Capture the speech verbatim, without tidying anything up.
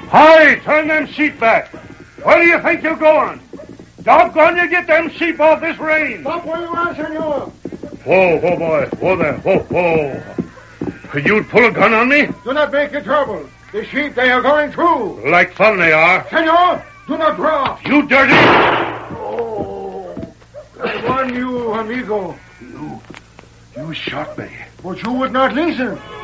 Hi, turn them sheep back. Where do you think you're going? Doggone you, get them sheep off this range. Stop where you are, senor. Whoa, whoa, boy. Whoa there. Whoa, whoa. You'd pull a gun on me? Do not make your trouble. The sheep, they are going through. Like fun they are. Senor, do not draw. You dirty... Oh, I warn you, amigo. You... You shot me. But you would not listen.